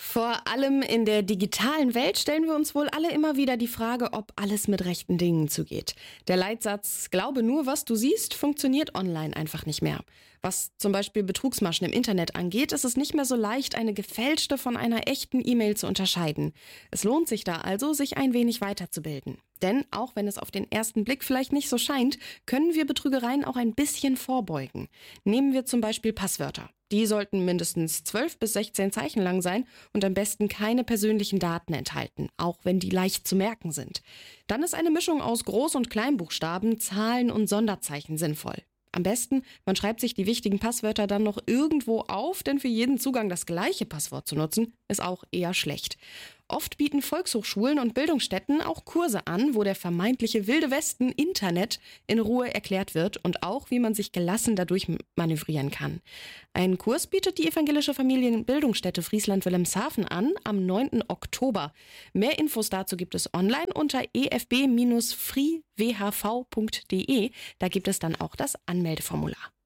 Vor allem in der digitalen Welt stellen wir uns wohl alle immer wieder die Frage, ob alles mit rechten Dingen zugeht. Der Leitsatz „Glaube nur, was du siehst" funktioniert online einfach nicht mehr. Was zum Beispiel Betrugsmaschen im Internet angeht, ist es nicht mehr so leicht, eine gefälschte von einer echten E-Mail zu unterscheiden. Es lohnt sich da also, sich ein wenig weiterzubilden. Denn auch wenn es auf den ersten Blick vielleicht nicht so scheint, können wir Betrügereien auch ein bisschen vorbeugen. Nehmen wir zum Beispiel Passwörter. Die sollten mindestens 12 bis 16 Zeichen lang sein und am besten keine persönlichen Daten enthalten, auch wenn die leicht zu merken sind. Dann ist eine Mischung aus Groß- und Kleinbuchstaben, Zahlen und Sonderzeichen sinnvoll. Am besten, man schreibt sich die wichtigen Passwörter dann noch irgendwo auf, denn für jeden Zugang das gleiche Passwort zu nutzen, ist auch eher schlecht. Oft bieten Volkshochschulen und Bildungsstätten auch Kurse an, wo der vermeintliche Wilde Westen Internet in Ruhe erklärt wird und auch, wie man sich gelassen dadurch manövrieren kann. Einen Kurs bietet die evangelische Familienbildungsstätte Friesland-Wilhelmshaven an am 9. Oktober. Mehr Infos dazu gibt es online unter efb-friwhv.de. Da gibt es dann auch das Anmeldeformular.